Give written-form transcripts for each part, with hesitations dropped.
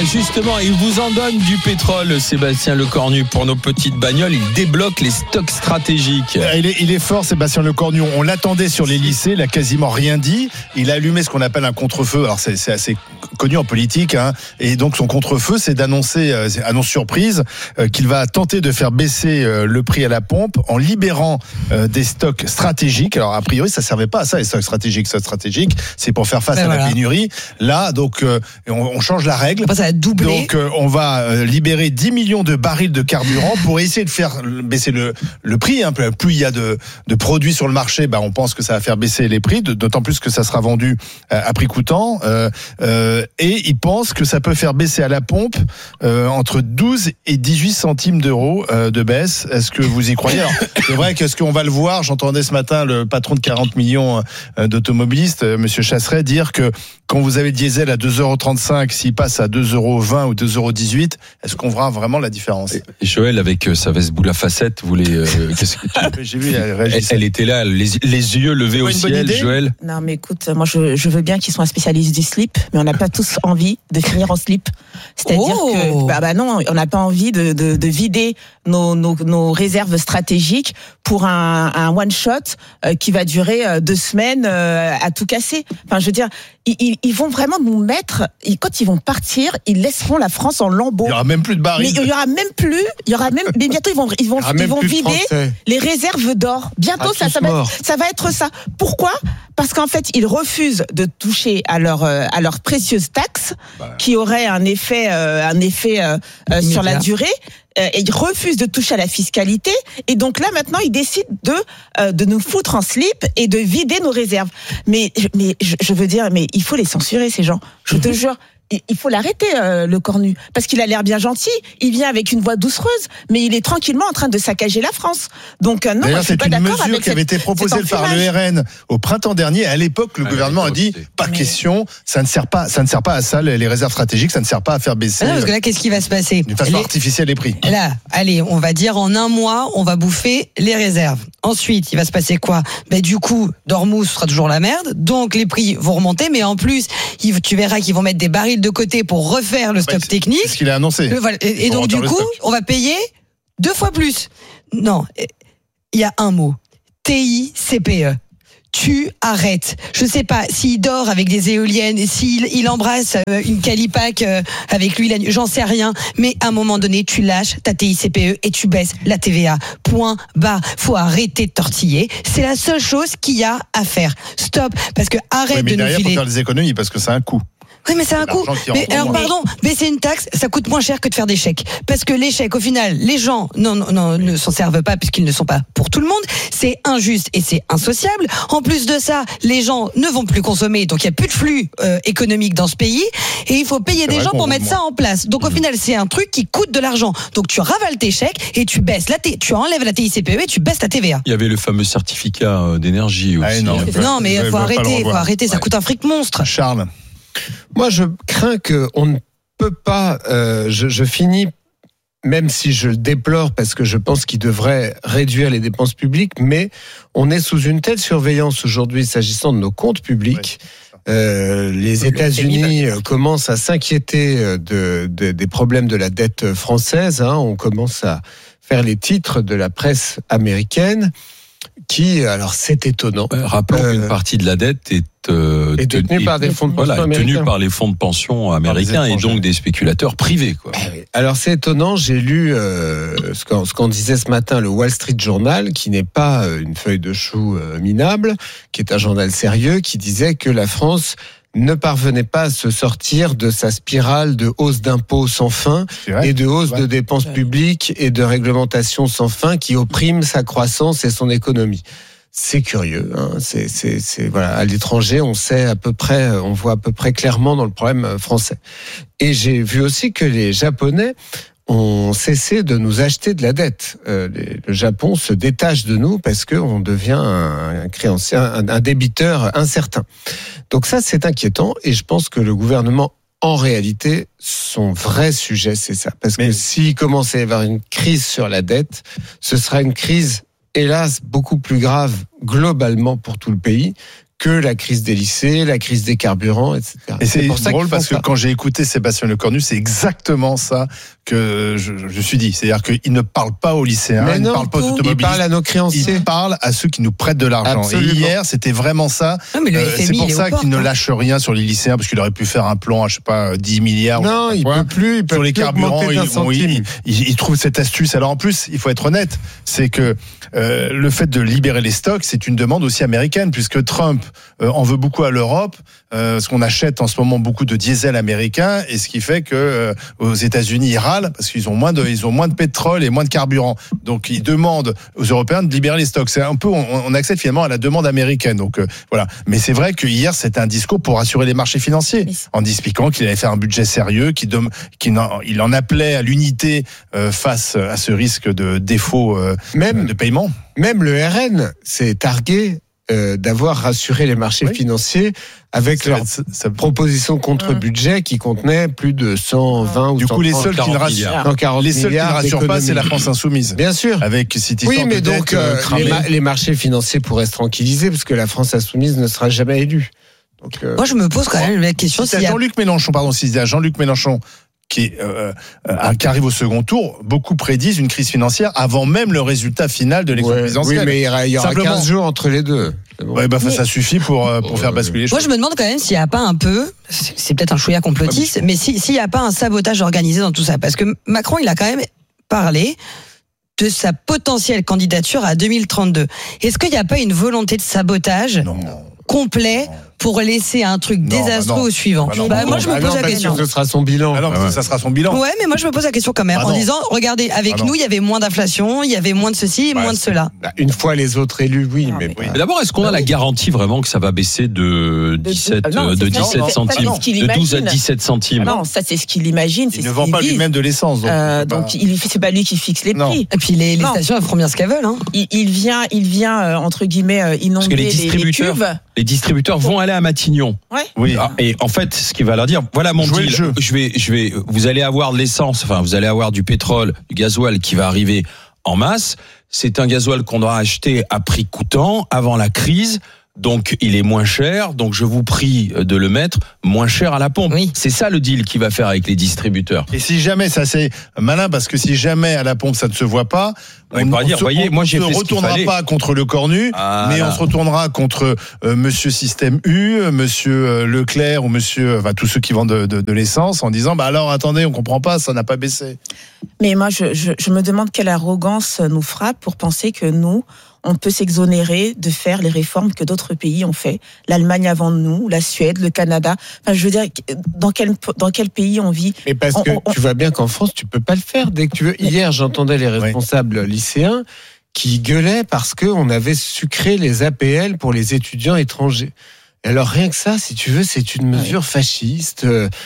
Justement, il vous en donne du pétrole, Sébastien Lecornu, pour nos petites bagnoles. Il débloque les stocks stratégiques. Il est fort, Sébastien Lecornu. On l'attendait sur les lycées, il a quasiment rien dit. Il a allumé ce qu'on appelle un contre-feu. Alors c'est assez connu en politique, hein. Et donc son contre-feu, c'est d'annoncer, annonce surprise, qu'il va tenter de faire baisser le prix à la pompe en libérant des stocks stratégiques. Alors a priori, ça servait pas à ça, les stocks stratégiques. Stocks stratégiques, c'est pour faire face à la pénurie. Là, donc on change la règle. Doublé. Donc on va libérer 10 millions de barils de carburant pour essayer de faire baisser le prix. Hein. Plus il y a de produits sur le marché, on pense que ça va faire baisser les prix, d'autant plus que ça sera vendu à prix coûtant. Et ils pensent que ça peut faire baisser à la pompe entre 12 et 18 centimes d'euros de baisse. Est-ce que vous y croyez? Alors, c'est vrai qu'est-ce qu'on va le voir? J'entendais ce matin le patron de 40 millions d'automobilistes, Monsieur Chasseret, dire que quand vous avez le diesel à 2,35 €, s'il passe à 2,20 € ou 2,18 €, est-ce qu'on verra vraiment la différence? Et Joël, avec sa veste boule à facettes, voulait. J'ai vu, elle était là, les yeux levés au ciel, Joël. Non, mais écoute, moi je veux bien qu'ils soient un spécialiste du slip, mais on n'a pas tous envie de finir en slip. C'est-à-dire que, non, on n'a pas envie de vider nos réserves stratégiques pour un one shot qui va durer 2 semaines à tout casser. Enfin, je veux dire, ils vont vraiment nous mettre. Quand ils vont partir, ils laisseront la France en lambeaux. Il y aura même plus de barils. Mais il y aura même. Mais bientôt ils vont vider les réserves d'or. Bientôt ça va être ça. Pourquoi? Parce qu'en fait, ils refusent de toucher à leurs précieuses taxes qui auraient un effet sur la durée. Et ils refusent de toucher à la fiscalité, et donc là maintenant ils décident de nous foutre en slip et de vider nos réserves. Mais je veux dire, mais il faut les censurer, ces gens. Je te jure. Il faut l'arrêter, Lecornu, parce qu'il a l'air bien gentil. Il vient avec une voix doucereuse, mais il est tranquillement en train de saccager la France. Donc non, moi, je suis pas d'accord avec c'est une mesure qui avait été proposée par le RN au printemps dernier. À l'époque, le gouvernement a dit pas question, ça ne sert pas à ça, les réserves stratégiques, ça ne sert pas à faire baisser. Parce que là, qu'est-ce qui va se passer? D'une façon artificielle les prix. Là, allez, on va dire en un mois, on va bouffer les réserves. Ensuite, il va se passer quoi? Du coup, Dormouz sera toujours la merde, donc les prix vont remonter, mais en plus, tu verras qu'ils vont mettre des barils de côté pour refaire le stock technique. C'est ce qu'il a annoncé. Et donc, du coup, on va payer 2 fois plus. Non, il y a un mot. TICPE. Tu arrêtes. Je sais pas s'il dort avec des éoliennes, s'il embrasse une calipac avec lui, j'en sais rien. Mais à un moment donné, tu lâches ta TICPE et tu baisses la TVA. Point barre. Faut arrêter de tortiller. C'est la seule chose qu'il y a à faire. Stop. Parce que arrête de nous filer. Mais faut faire des économies parce que c'est un coût. Oui, mais c'est un coût. Mais alors, pardon, baisser une taxe, ça coûte moins cher que de faire des chèques. Parce que les chèques, au final, les gens ne s'en servent pas puisqu'ils ne sont pas pour tout le monde. C'est injuste et c'est insociable. En plus de ça, les gens ne vont plus consommer, donc il n'y a plus de flux économique dans ce pays. Et il faut payer des gens pour mettre ça en place. Donc au final, c'est un truc qui coûte de l'argent. Donc tu ravales tes chèques et tu baisses tu enlèves la TICPE et tu baisses ta TVA. Il y avait le fameux certificat d'énergie aussi. Non, mais il faut arrêter. Ça coûte un fric monstre. Charles. Moi, je crains qu'on ne peut pas. Je finis, même si je le déplore, parce que je pense qu'il devrait réduire les dépenses publiques, mais on est sous une telle surveillance aujourd'hui s'agissant de nos comptes publics. Les États-Unis commencent à s'inquiéter des problèmes de la dette française. On commence à faire les titres de la presse américaine. Alors c'est étonnant. Rappelons qu'une partie de la dette est tenue par des fonds de pension américains. Tenue par les fonds de pension américains et donc des spéculateurs privés. Alors c'est étonnant, j'ai lu ce qu'en disait ce matin le Wall Street Journal, qui n'est pas une feuille de chou minable, qui est un journal sérieux, qui disait que la France ne parvenait pas à se sortir de sa spirale de hausse d'impôts sans fin et de hausse de dépenses publiques et de réglementation sans fin qui opprime sa croissance et son économie. C'est curieux, voilà. À l'étranger, on voit à peu près clairement dans le problème français. Et j'ai vu aussi que les Japonais ont cessé de nous acheter de la dette. Le Japon se détache de nous parce qu'on devient un créancier, un débiteur incertain. Donc ça, c'est inquiétant, et je pense que le gouvernement, en réalité, son vrai sujet, c'est ça. Parce que s'il commence à y avoir une crise sur la dette, ce sera une crise, hélas, beaucoup plus grave globalement pour tout le pays que la crise des lycées, la crise des carburants, etc. Et c'est drôle parce que quand j'ai écouté Sébastien Lecornu, c'est exactement ça que je suis dit. C'est-à-dire qu'il ne parle pas aux lycéens, il ne parle pas aux automobilistes. Il parle à nos créanciers. Il parle à ceux qui nous prêtent de l'argent. Absolument. Et hier, c'était vraiment ça. Non, mais c'est pour ça qu'il ne lâche rien sur les lycéens, parce qu'il aurait pu faire un plan à, je sais pas, 10 milliards. Non, il peut plus. Sur les carburants, il trouve cette astuce. Alors en plus, il faut être honnête, c'est que le fait de libérer les stocks, c'est une demande aussi américaine, puisque Trump en veut beaucoup à l'Europe, parce qu'on achète en ce moment beaucoup de diesel américain, et ce qui fait que aux États-Unis ils râlent parce qu'ils ont moins de pétrole et moins de carburant. Donc ils demandent aux Européens de libérer les stocks. C'est un peu, on accède finalement à la demande américaine. Donc voilà. Mais c'est vrai que hier c'était un discours pour rassurer les marchés financiers, en expliquant qu'il allait faire un budget sérieux, qu'il en appelait à l'unité face à ce risque de défaut de paiement. Même le RN s'est targué d'avoir rassuré les marchés financiers avec leur proposition contre-budget qui contenait plus de 120 ou 130 Du coup, les seuls qui ne rassurent pas, c'est la France Insoumise. Bien sûr. Avec cette oui, mais donc les marchés financiers pourraient se tranquilliser parce que la France Insoumise ne sera jamais élue. Donc, moi, je me pose quand même la question. Si Jean-Luc Mélenchon, Jean-Luc Mélenchon qui arrive au second tour, beaucoup prédisent une crise financière avant même le résultat final de l'élection présidentielle. Oui, mais il y aura 15 jours entre les deux. Bon. Ouais, ça suffit pour faire basculer les choses. Moi, je me demande quand même s'il n'y a pas un peu, c'est peut-être un chouïa complotiste, mais s'il n'y a pas un sabotage organisé dans tout ça. Parce que Macron, il a quand même parlé de sa potentielle candidature à 2032. Est-ce qu'il n'y a pas une volonté de sabotage complet pour laisser un truc désastreux au suivant? Moi, je me pose la question. Ce sera son bilan. Ça sera son bilan. Ouais, mais moi, je me pose la question quand même, en disant, regardez, avec nous, il y avait moins d'inflation, il y avait moins de ceci, moins de cela. Une fois les autres élus, oui. Mais d'abord, est-ce qu'on a la garantie vraiment que ça va baisser de 17 centimes, de 12 à 17 centimes? Non, ça, c'est ce qu'il imagine. Il ne vend pas lui-même de l'essence. Donc, c'est pas lui qui fixe les prix. Et puis, les stations, elles feront bien ce qu'elles veulent. Il vient, entre guillemets, inonder les cuves. Les distributeurs vont aller à Matignon. Ouais. Oui. Et en fait, ce qu'il va leur dire, voilà mon deal. Vous allez avoir de l'essence, vous allez avoir du pétrole, du gasoil qui va arriver en masse. C'est un gasoil qu'on aura acheté à prix coûtant avant la crise. Donc, il est moins cher. Donc, je vous prie de le mettre moins cher à la pompe. Oui. C'est ça le deal qu'il va faire avec les distributeurs. Et si jamais, ça c'est malin, parce que si jamais à la pompe ça ne se voit pas, on ne se retournera pas contre le Cornu, mais on se retournera contre Monsieur Système U, Monsieur Leclerc ou Monsieur, tous ceux qui vendent de l'essence, en disant, alors attendez, on comprend pas, ça n'a pas baissé. Mais moi, je me demande quelle arrogance nous frappe pour penser que nous, on peut s'exonérer de faire les réformes que d'autres pays ont fait. L'Allemagne avant nous, la Suède, le Canada. Je veux dire, dans quel pays on vit? Mais parce que tu vois bien qu'en France, tu peux pas le faire dès que tu veux. Hier, j'entendais les responsables lycéens qui gueulaient parce qu'on avait sucré les APL pour les étudiants étrangers. Alors rien que ça, si tu veux, c'est une mesure fasciste.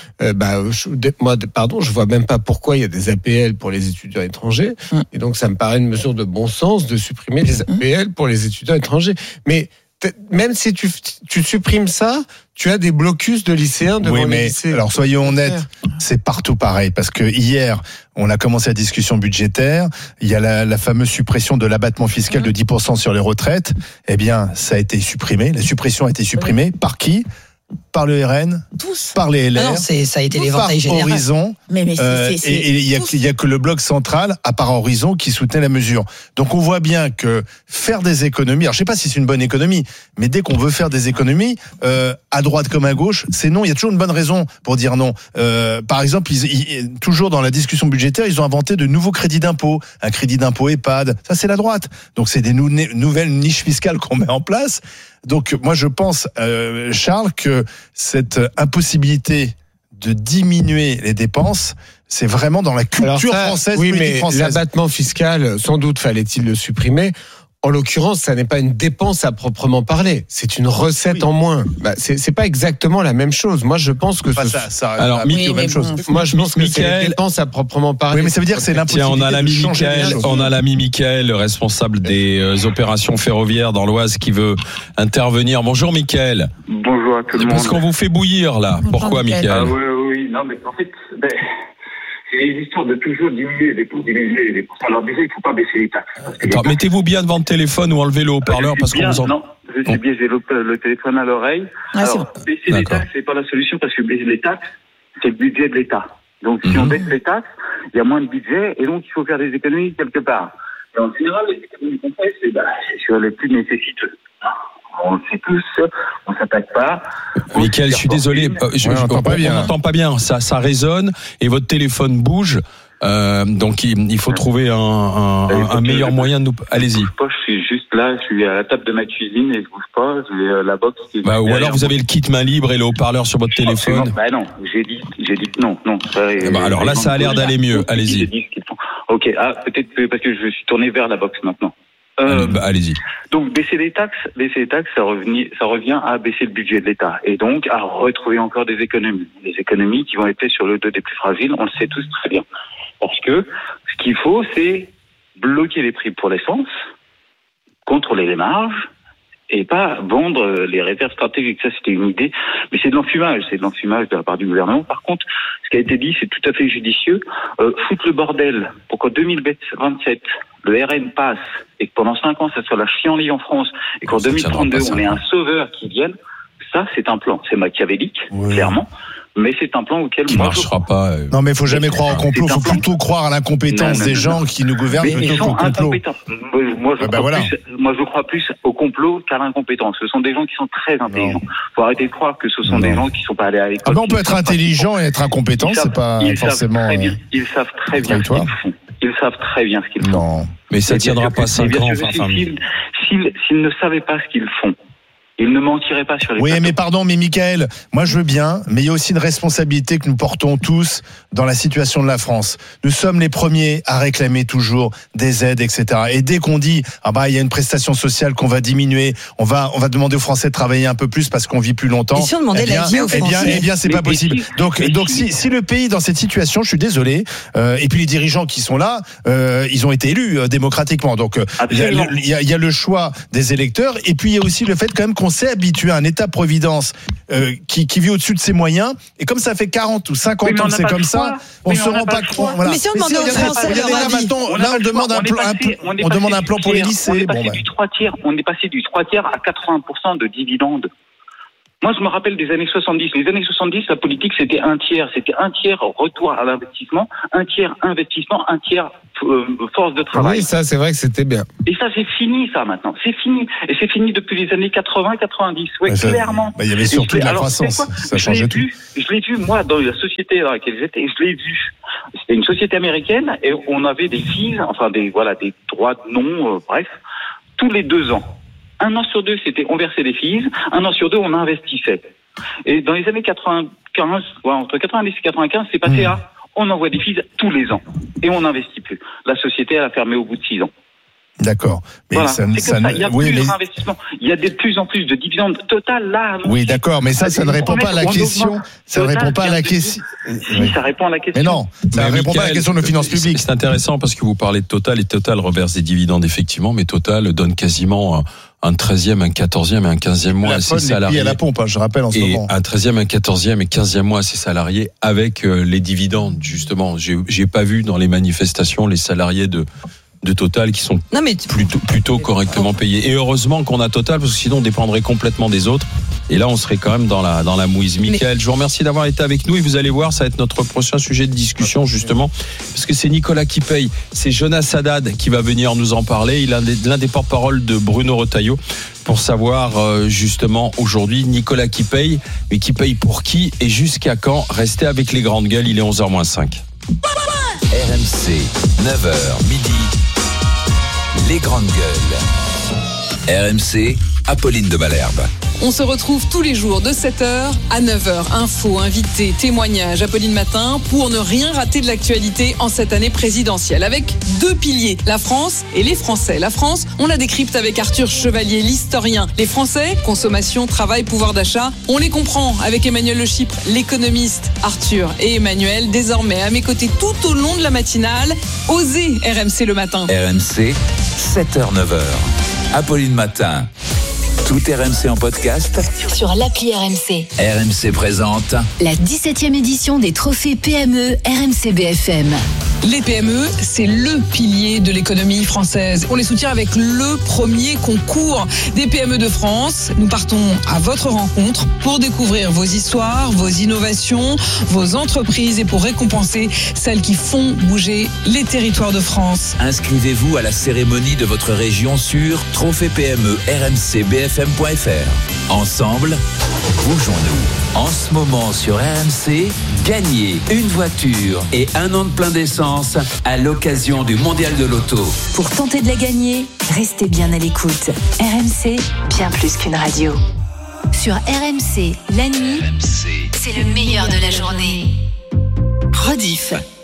Je vois même pas pourquoi il y a des APL pour les étudiants étrangers. Et donc ça me paraît une mesure de bon sens de supprimer les APL pour les étudiants étrangers. Mais même si tu supprimes ça, tu as des blocus de lycéens devant les lycées. Alors soyons honnêtes, c'est partout pareil, parce que hier, on a commencé la discussion budgétaire, il y a la fameuse suppression de l'abattement fiscal de 10% sur les retraites. Eh bien, ça a été supprimé, la suppression a été supprimée. Par qui ? Par le RN, par les LR, ça a été l'éventail général. Horizon, et il y a que le bloc central, à part Horizon, qui soutenait la mesure. Donc on voit bien que faire des économies, alors je sais pas si c'est une bonne économie, mais dès qu'on veut faire des économies, à droite comme à gauche, c'est non. Il y a toujours une bonne raison pour dire non. Par exemple, toujours dans la discussion budgétaire, ils ont inventé de nouveaux crédits d'impôt, un crédit d'impôt EHPAD. Ça, c'est la droite. Donc c'est des nouvelles niches fiscales qu'on met en place. Donc moi je pense, Charles, que cette impossibilité de diminuer les dépenses, c'est vraiment dans la culture française. Oui, mais l'abattement fiscal, sans doute fallait-il le supprimer. En l'occurrence, ça n'est pas une dépense à proprement parler. C'est une recette en moins. C'est pas exactement la même chose. Moi, je pense que même chose. Moi, je pense que c'est une dépense à proprement parler. Oui, mais ça veut dire que c'est l'impossibilité. On a l'ami Mickaël, le responsable des opérations ferroviaires dans l'Oise, qui veut intervenir. Bonjour, Mickaël. Bonjour à tout le monde. Parce qu'on vous fait bouillir, là. Pourquoi, Mickaël? Oui. Non, mais en fait, c'est les histoires de toujours diminuer les coûts, diminuer les coûts. Alors déjà, il ne faut pas baisser les taxes. Attends, mettez-vous bien devant le téléphone ou enlevez le haut-parleur parce qu'on vous entend. Non, Je suis biaisé le téléphone à l'oreille. Alors, baisser les taxes, c'est pas la solution parce que baisser les taxes, c'est le budget de l'État. Donc, si on baisse les taxes, il y a moins de budget et donc il faut faire des économies quelque part. Et en général, les économies qu'on fait, c'est sur les plus nécessiteux. On le sait tous, on s'attaque pas. Michael, je suis désolé, on n'entend pas bien. Ça résonne et votre téléphone bouge. Donc il faut trouver un meilleur moyen de nous. Allez-y. Je bouge pas, je suis juste là, je suis à la table de ma cuisine et je bouge pas. J'ai la box. Ou alors vous avez le kit main libre et le haut-parleur sur votre téléphone. Non, j'ai dit non. Alors là, ça a l'air d'aller mieux. Allez-y. Ok, peut-être parce que je suis tourné vers la box maintenant. Allez-y. Donc baisser les taxes, ça revient à baisser le budget de l'État et donc à retrouver encore des économies. Des économies qui vont être sur le dos des plus fragiles, on le sait tous très bien. Parce que ce qu'il faut, c'est bloquer les prix pour l'essence, contrôler les marges et pas vendre les réserves stratégiques. Ça, c'était une idée, mais c'est de l'enfumage de la part du gouvernement. Par contre, ce qui a été dit, c'est tout à fait judicieux. Foutre le bordel pour qu'en 2027, le RN passe et que pendant 5 ans, ça soit la chienlit en France et qu'en 2032, on ait un sauveur qui vienne. Ça, c'est un plan. C'est machiavélique, clairement. Mais c'est un plan auquel qui marchera pas. Non, mais il faut jamais croire au complot. Il faut plutôt croire à l'incompétence des gens qui nous gouvernent plutôt qu'au complot. Moi, je crois plus au complot qu'à l'incompétence. Ce sont des gens qui sont très intelligents. Faut arrêter de croire que ce sont des gens qui sont pas allés à l'école. On peut être intelligent et être incompétent, c'est pas forcément. Ils savent très bien ce qu'ils font. Ils savent très bien ce qu'ils font. Non, mais ça tiendra pas 5 ans. S'ils ne savaient pas ce qu'ils font, il ne mentirait pas sur les plateaux. Mais pardon, mais Michael, moi je veux bien, mais il y a aussi une responsabilité que nous portons tous dans la situation de la France. Nous sommes les premiers à réclamer toujours des aides, etc. Et dès qu'on dit, il y a une prestation sociale qu'on va diminuer, on va demander aux Français de travailler un peu plus parce qu'on vit plus longtemps. Et si on demandait la vie aux Français ? Eh bien, c'est pas possible. Donc si le pays est dans cette situation, je suis désolé, et puis les dirigeants qui sont là, ils ont été élus démocratiquement. Donc il y a le choix des électeurs, et puis il y a aussi le fait quand même qu'on s'est habitué à un État-providence qui vit au-dessus de ses moyens, et comme ça fait 40 ou 50 ans que c'est comme ça, on ne se rend pas compte. Voilà. Mais si on demandait aux Français leur avis, on demande un plan pour les lycées. On est passé du 3 tiers à 80% de dividendes. Moi, je me rappelle des années 70. Les années 70, la politique, c'était un tiers. C'était un tiers retour à l'investissement, un tiers investissement, un tiers force de travail. Oui, ça, c'est vrai que c'était bien. Et ça, c'est fini, ça, maintenant. C'est fini. Et c'est fini depuis les années 80-90. Oui, clairement. Il y avait surtout de la croissance. Ça changeait tout. Je l'ai vu, moi, dans la société dans laquelle j'étais, je l'ai vu. C'était une société américaine et on avait des fees, des droits de nom, bref, tous les 2 ans. 1 an sur 2, c'était on versait des fees, 1 an sur 2, on investissait. Et dans les années 95, entre 90 et 95, c'est passé à on envoie des fees tous les ans et on n'investit plus. La société, elle a fermé au bout de 6 ans. D'accord. Mais voilà, c'est comme ça. Il y a plus d'investissement. Il y a de plus en plus de dividendes total là. Oui, d'accord, mais ça ne répond pas à la question. Ça ne répond pas à la question. Si, ça répond à la question. Mais non, ça ne répond pas à la question de finances publiques. C'est intéressant parce que vous parlez de Total et Total reverse des dividendes effectivement, mais Total donne quasiment un 13e, un 14e et un 15e mois à ses salariés. À la pompe, je rappelle en ce moment. Un 13e, un 14e et 15e mois à ses salariés avec les dividendes, justement. J'ai pas vu dans les manifestations les salariés de Total qui sont plutôt correctement payés. Et heureusement qu'on a Total parce que sinon on dépendrait complètement des autres. Et là on serait quand même dans la mouise. Michael, je vous remercie d'avoir été avec nous et vous allez voir, ça va être notre prochain sujet de discussion justement parce que c'est Nicolas qui paye. C'est Jonas Haddad qui va venir nous en parler. Il est l'un des porte-parole de Bruno Retailleau pour savoir justement aujourd'hui Nicolas qui paye, mais qui paye pour qui et jusqu'à quand. Restez avec les grandes gueules, il est 11h-5. RMC, 9h midi. Les grandes gueules. RMC, Apolline de Malherbe. On se retrouve tous les jours de 7h à 9h. Infos, invités, témoignages, Apolline Matin pour ne rien rater de l'actualité en cette année présidentielle. Avec 2 piliers, la France et les Français. La France, on la décrypte avec Arthur Chevalier, l'historien. Les Français, consommation, travail, pouvoir d'achat. On les comprend avec Emmanuel Le Chypre, l'économiste. Arthur et Emmanuel, désormais à mes côtés tout au long de la matinale. Osez RMC le matin. RMC, 7h-9h. Apolline Matin. Tout RMC en podcast sur l'appli RMC. RMC présente la 17e édition des trophées PME RMC BFM. Les PME, c'est le pilier de l'économie française. On les soutient avec le premier concours des PME de France. Nous partons à votre rencontre pour découvrir vos histoires, vos innovations, vos entreprises et pour récompenser celles qui font bouger les territoires de France. Inscrivez-vous à la cérémonie de votre région sur trophée-PME-RMC-BFM.fr. Ensemble, bougeons-nous. En ce moment sur RMC, gagnez une voiture et 1 an de plein d'essence à l'occasion du Mondial de l'Auto. Pour tenter de la gagner, restez bien à l'écoute. RMC, bien plus qu'une radio. Sur RMC, la nuit, c'est le meilleur de la journée. Rediff.